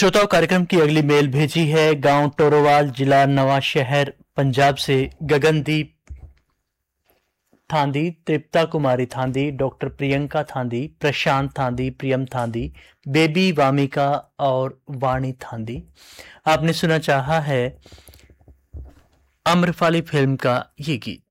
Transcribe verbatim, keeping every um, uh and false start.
श्रोताओं, कार्यक्रम की अगली मेल भेजी है गांव टोरोवाल, जिला नवा शहर, पंजाब से गगनदीप थांदी, तृप्ता कुमारी थांदी, डॉक्टर प्रियंका थांदी, प्रशांत थांदी, प्रियम थांदी, बेबी वामिका और वाणी थांदी। आपने सुना चाहा है आम्रपाली फिल्म का ये गीत।